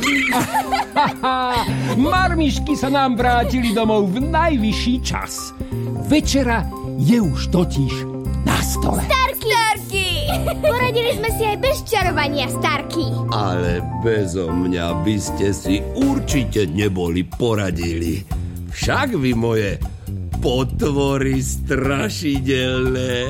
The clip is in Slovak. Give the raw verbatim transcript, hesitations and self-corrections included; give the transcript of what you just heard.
Marmišky sa nám vrátili domov v najvyšší čas. Večera je už totiž na stole. Starky! Starky! Poradili sme si aj bez čarovania, Starky. Ale bezo mňa by ste si určite neboli poradili. Však vy moje potvory strašidelné.